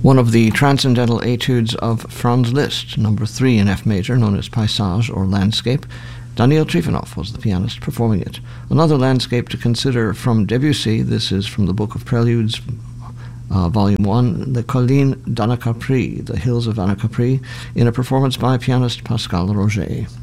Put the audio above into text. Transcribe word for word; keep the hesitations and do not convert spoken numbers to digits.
One of the transcendental etudes of Franz Liszt, number three in F major, known as Paysage or Landscape. Daniil Trifonov was the pianist performing it. Another landscape to consider from Debussy. This is from the Book of Preludes, uh, Volume one, the Collines d'Anacapri, the Hills of Anacapri, in a performance by pianist Pascal Roger.